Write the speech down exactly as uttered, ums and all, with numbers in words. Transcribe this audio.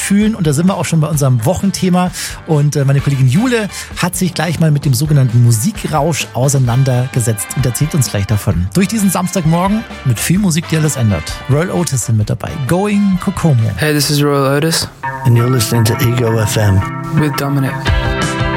fühlen. Und da sind wir auch schon bei unserem Wochenthema. Und meine Kollegin Jule hat sich gleich mal mit dem sogenannten Musikrausch auseinandergesetzt und erzählt uns gleich davon. Durch diesen Samstagmorgen mit viel Musik, die alles ändert. Royal Otis sind mit dabei. Going Kokomo. Hey, this is Royal Otis. And you're listening to Ego F M. With Dominic.